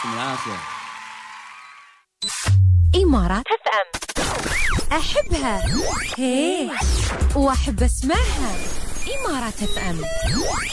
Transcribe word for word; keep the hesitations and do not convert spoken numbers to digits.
يعطيكم العافية. إمارات اف ام أحبها، هي وأحب أسمعها. إمارات اف ام.